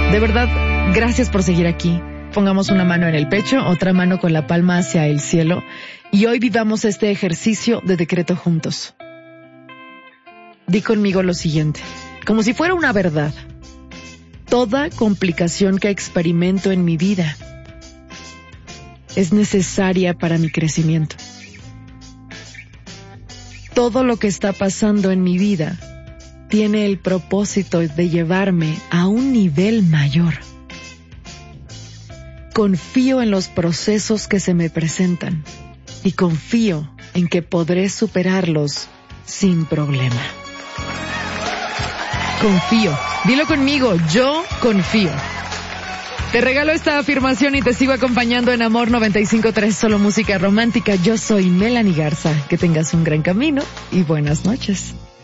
De verdad, gracias por seguir aquí. Pongamos una mano en el pecho, otra mano con la palma hacia el cielo, y hoy vivamos este ejercicio de decreto juntos. Di conmigo lo siguiente, como si fuera una verdad. Toda complicación que experimento en mi vida es necesaria para mi crecimiento. Todo lo que está pasando en mi vida tiene el propósito de llevarme a un nivel mayor. Confío en los procesos que se me presentan y confío en que podré superarlos sin problema. Confío. Dilo conmigo, yo confío. Te regalo esta afirmación y te sigo acompañando en Amor 95.3, solo música romántica. Yo soy Melanie Garza. Que tengas un gran camino y buenas noches.